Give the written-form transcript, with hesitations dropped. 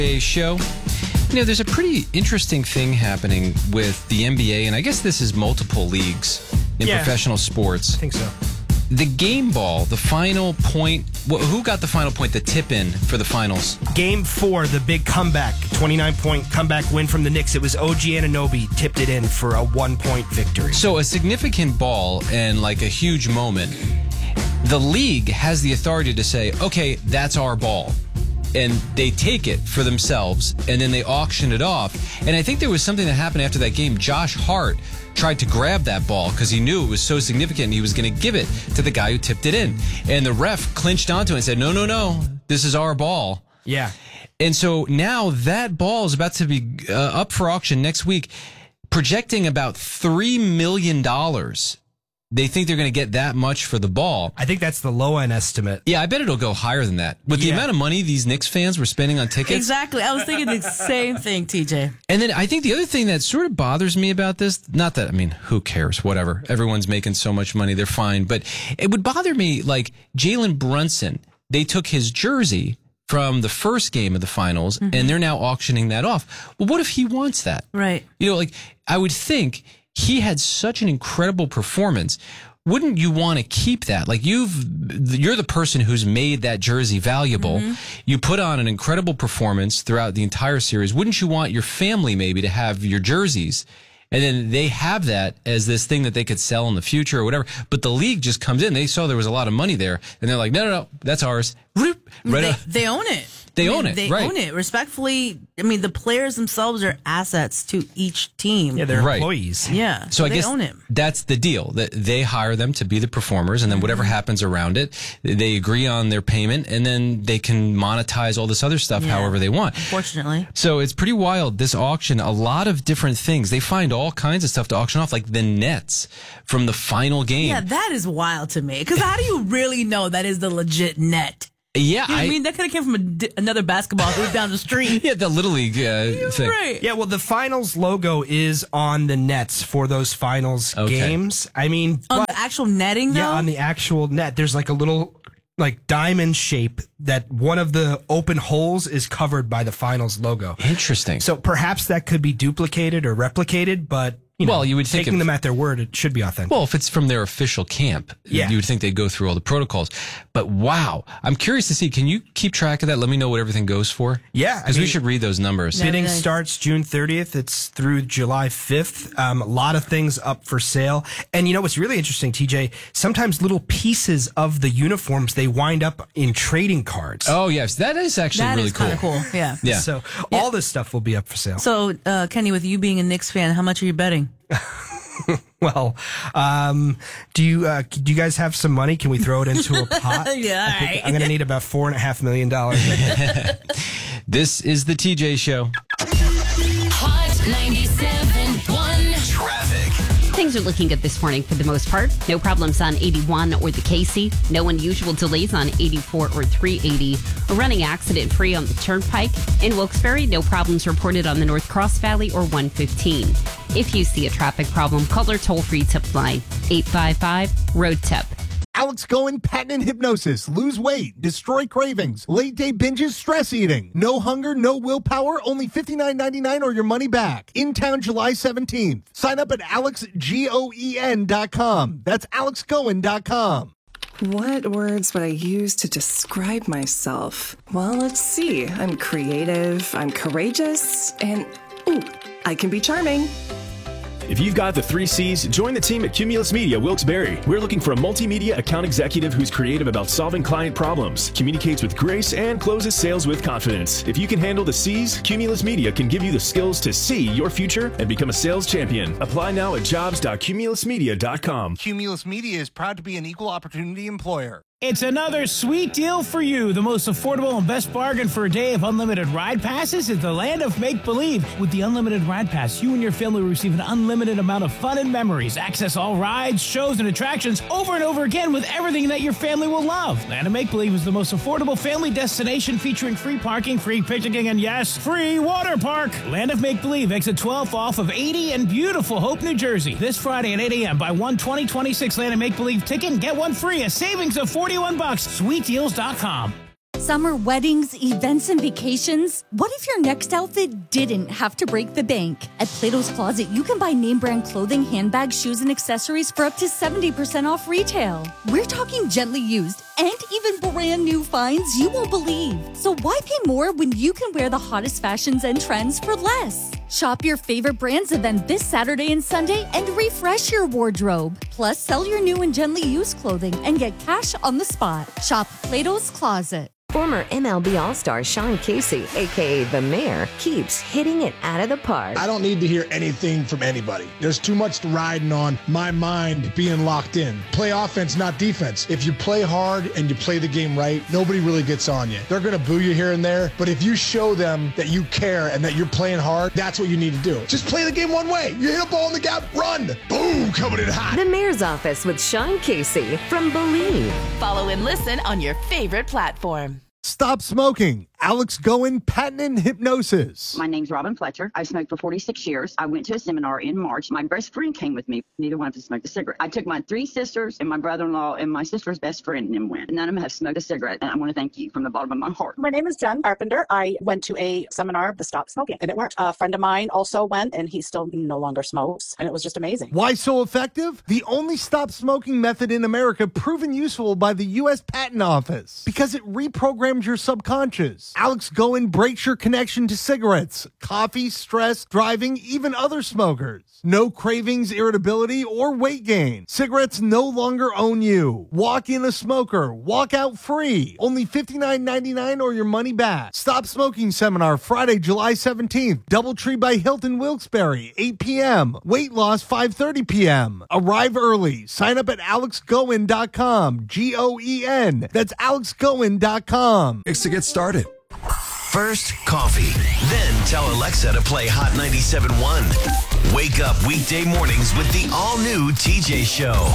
Show. You know, there's a pretty interesting thing happening with the NBA, and I guess this is multiple leagues in professional sports. I think so. The game ball, the final point, who got the final point, the tip-in for the finals? Game 4, the big comeback, 29-point comeback win from the Knicks. It was OG Anunoby tipped it in for a 1-point victory. So a significant ball and like a huge moment. The league has the authority to say, okay, that's our ball. And they take it for themselves, and then they auction it off. And I think there was something that happened after that game. Josh Hart tried to grab that ball because he knew it was so significant he was going to give it to the guy who tipped it in. And the ref clinched onto it and said, no, this is our ball. Yeah. And so now that ball is about to be up for auction next week, projecting about $3 million. They think they're going to get that much for the ball. I think that's the low-end estimate. Yeah, I bet it'll go higher than that. With the amount of money these Knicks fans were spending on tickets. Exactly. I was thinking the same thing, TJ. And then I think the other thing that sort of bothers me about this, not that, I mean, who cares? Whatever. Everyone's making so much money. They're fine. But it would bother me, like Jalen Brunson, they took his jersey from the first game of the finals, and they're now auctioning that off. Well, what if he wants that? Right. You know, like, I would think he had such an incredible performance. Wouldn't you want to keep that? Like you're the person who's made that jersey valuable. You put on an incredible performance throughout the entire series. Wouldn't you want your family maybe to have your jerseys? And then they have that as this thing that they could sell in the future or whatever. But the league just comes in. They saw there was a lot of money there. And they're like, no, that's ours. They own it. They own it. They right. own it. Respectfully, I mean, the players themselves are assets to each team. Yeah, they're employees. Yeah, so I they guess own it. That's the deal. That they hire them to be the performers, and then whatever happens around it, they agree on their payment, and then they can monetize all this other stuff however they want. Unfortunately. So it's pretty wild, this auction. A lot of different things. They find all kinds of stuff to auction off, like the nets from the final game. Yeah, that is wild to me. Because how do you really know that is the legit net? Yeah, You know what I mean? That could have came from another basketball hoop down the street. Yeah, the Little League thing. Right. Yeah, well, the finals logo is on the nets for those finals games. I mean, On the actual netting, though? Yeah, on the actual net. There's like a little diamond shape that one of the open holes is covered by the finals logo. Interesting. So perhaps that could be duplicated or replicated, but you would think taking them at their word, it should be authentic. Well, if it's from their official camp, you would think they'd go through all the protocols. But wow, I'm curious to see. Can you keep track of that? Let me know what everything goes for. Yeah, because we should read those numbers. Bidding starts June 30th. It's through July 5th. A lot of things up for sale. And you know what's really interesting, TJ? Sometimes little pieces of the uniforms, they wind up in trading cards. Oh, yes. That is actually really cool. That is kind of cool, yeah. Yeah. So all this stuff will be up for sale. So, Kenny, with you being a Knicks fan, how much are you betting? Well, do you guys have some money? Can we throw it into a pot? Yeah, all right. I'm going to need about $4.5 million. This is the TJ Show. Hot 97.1 Traffic. Things are looking good this morning for the most part. No problems on 81 or the Casey. No unusual delays on 84 or 380. A running accident free on the Turnpike. In Wilkes-Barre, no problems reported on the North Cross Valley or 115. If you see a traffic problem, call our toll-free tip line, 855-ROAD-TIP. Alex Cohen, patent and hypnosis. Lose weight, destroy cravings, late day binges, stress eating. No hunger, no willpower, only $59.99 or your money back. In town July 17th. Sign up at alexgoen.com. That's alexcohen.com. What words would I use to describe myself? Well, let's see. I'm creative, I'm courageous, and I can be charming. If you've got the 3 C's, join the team at Cumulus Media Wilkes-Barre. We're looking for a multimedia account executive who's creative about solving client problems, communicates with grace, and closes sales with confidence. If you can handle the C's, Cumulus Media can give you the skills to see your future and become a sales champion. Apply now at jobs.cumulusmedia.com. Cumulus Media is proud to be an equal opportunity employer. It's another sweet deal for you. The most affordable and best bargain for a day of unlimited ride passes is the land of make-believe. With the unlimited ride pass, you and your family will receive an unlimited amount of fun and memories. Access all rides, shows, and attractions over and over again with everything that your family will love. Land of Make-Believe is the most affordable family destination featuring free parking, free picnicking, and yes, free water park. Land of Make-Believe, exit 12 off of 80 in beautiful Hope, New Jersey. This Friday at 8 a.m. Buy one 2026 Land of Make-Believe ticket and get one free. A savings of $41. SweetDeals.com. Summer weddings, events, and vacations? What if your next outfit didn't have to break the bank? At Plato's Closet, you can buy name brand clothing, handbags, shoes, and accessories for up to 70% off retail. We're talking gently used and even brand new finds you won't believe. So why pay more when you can wear the hottest fashions and trends for less? Shop your favorite brands event this Saturday and Sunday and refresh your wardrobe. Plus, sell your new and gently used clothing and get cash on the spot. Shop Plato's Closet. Former MLB All-Star Sean Casey, a.k.a. The Mayor, keeps hitting it out of the park. I don't need to hear anything from anybody. There's too much riding on my mind being locked in. Play offense, not defense. If you play hard and you play the game right, nobody really gets on you. They're going to boo you here and there, but if you show them that you care and that you're playing hard, that's what you need to do. Just play the game one way. You hit a ball in the gap, run. Boom, coming in hot. The Mayor's Office with Sean Casey from Believe. Follow and listen on your favorite platform. Stop smoking. Alex Goen, patent and hypnosis. My name's Robin Fletcher. I've smoked for 46 years. I went to a seminar in March. My best friend came with me. Neither one of us smoked a cigarette. I took my 3 sisters and my brother-in-law and my sister's best friend and them went. None of them have smoked a cigarette. And I want to thank you from the bottom of my heart. My name is Jen Carpenter. I went to a seminar to stop smoking and it worked. A friend of mine also went and he still no longer smokes. And it was just amazing. Why so effective? The only stop smoking method in America proven useful by the U.S. Patent Office because it reprograms your subconscious. Alex Goen breaks your connection to cigarettes, coffee, stress, driving, even other smokers. No cravings, irritability, or weight gain. Cigarettes no longer own you. Walk in a smoker. Walk out free. Only $59.99 or your money back. Stop Smoking Seminar Friday, July 17th. Doubletree by Hilton Wilkes-Barre, 8 p.m. Weight loss, 5:30 p.m. Arrive early. Sign up at alexgoen.com. Goen. That's alexgoen.com. To get started. First, coffee. Then tell Alexa to play Hot 97.1. Wake up weekday mornings with the all-new TJ Show.